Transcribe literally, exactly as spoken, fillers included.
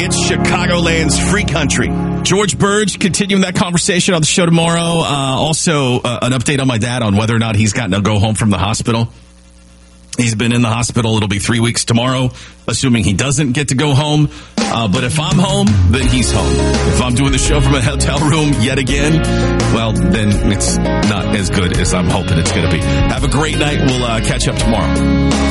It's Chicagoland's free country. George Burge continuing that conversation on the show tomorrow. Uh, also, uh, an update on my dad on whether or not he's gotten to go home from the hospital. He's been in the hospital. It'll be three weeks tomorrow, assuming he doesn't get to go home. Uh, but if I'm home, then he's home. If I'm doing the show from a hotel room yet again, well, then it's not as good as I'm hoping it's going to be. Have a great night. We'll uh, catch up tomorrow.